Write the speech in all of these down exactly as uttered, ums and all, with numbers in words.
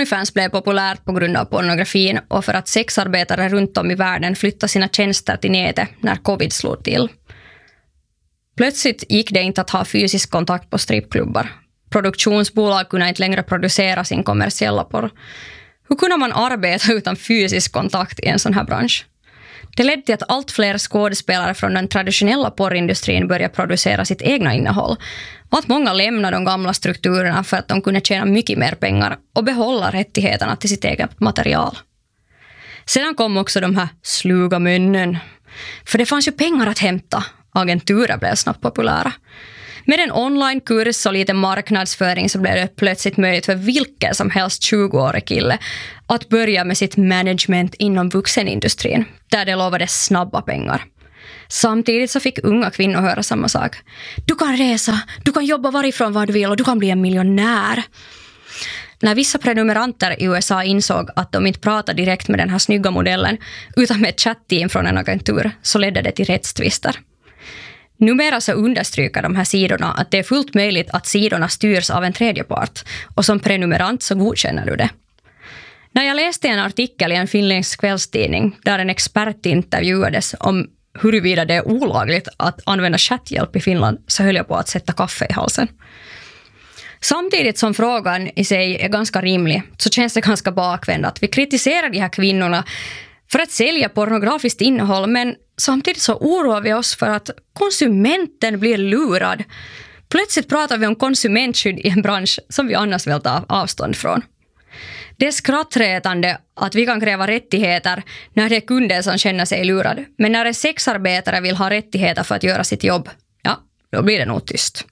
Onlyfans blev populärt på grund av pornografin och för att sexarbetare runt om i världen flyttade sina tjänster till nätet när covid slog till. Plötsligt gick det inte att ha fysisk kontakt på strippklubbar. Produktionsbolag kunde inte längre producera sin kommersiella porr. Hur kunde man arbeta utan fysisk kontakt i en sån här bransch? Det ledde till att allt fler skådespelare från den traditionella porrindustrin började producera sitt egna innehåll och att många lämnade de gamla strukturerna för att de kunde tjäna mycket mer pengar och behålla rättigheterna till sitt eget material. Sedan kom också de här sluga männen. För det fanns ju pengar att hämta. Agenturer blev snabbt populära. Med en onlinekurs och lite marknadsföring så blev det plötsligt möjligt för vilken som helst tjugoårig kille att börja med sitt management inom vuxenindustrin, där det lovade snabba pengar. Samtidigt så fick unga kvinnor höra samma sak. Du kan resa, du kan jobba varifrån vad du vill och du kan bli en miljonär. När vissa prenumeranter i U S A insåg att de inte pratade direkt med den här snygga modellen utan med ett chatteam från en agentur så ledde det till rättstvister. Numera så understryker de här sidorna att det är fullt möjligt att sidorna styrs av en tredje part och som prenumerant så godkänner du det. När jag läste en artikel i en finländsk kvällstidning där en expert intervjuades om huruvida det är olagligt att använda chatthjälp i Finland så höll jag på att sätta kaffe i halsen. Samtidigt som frågan i sig är ganska rimlig så känns det ganska bakvänt att vi kritiserar de här kvinnorna för att sälja pornografiskt innehåll, men samtidigt så oroar vi oss för att konsumenten blir lurad. Plötsligt pratar vi om konsumentskydd i en bransch som vi annars vill ta avstånd från. Det är skrattretande att vi kan kräva rättigheter när det är kunder som känner sig lurad. Men när en sexarbetare vill ha rättigheter för att göra sitt jobb, ja, då blir det nog tyst.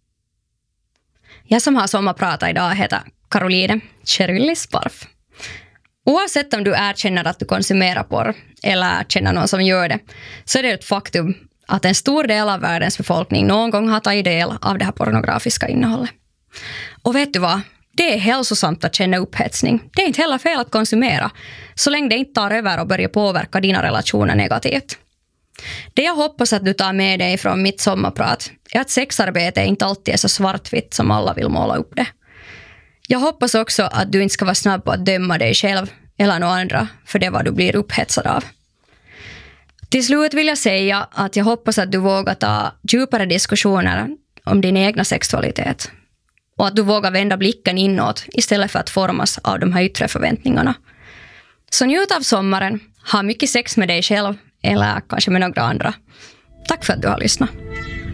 Jag som har sommarpratat idag heter Caroline Cherylli Sparf. Oavsett om du erkänner att du konsumerar porr eller känner någon som gör det, så är det ett faktum att en stor del av världens befolkning någon gång har tagit del av det här pornografiska innehållet. Och vet du vad? Det är hälsosamt att känna upphetsning. Det är inte heller fel att konsumera, så länge det inte tar över och börjar påverka dina relationer negativt. Det jag hoppas att du tar med dig från mitt sommarprat är att sexarbete inte alltid är så svartvitt som alla vill måla upp det. Jag hoppas också att du inte ska vara snabb på att döma dig själv eller några andra för det vad du blir upphetsad av. Till slut vill jag säga att jag hoppas att du vågar ta djupare diskussioner om din egna sexualitet. Och att du vågar vända blicken inåt istället för att formas av de här yttre förväntningarna. Så njut av sommaren, ha mycket sex med dig själv eller kanske med några andra. Tack för att du har lyssnat.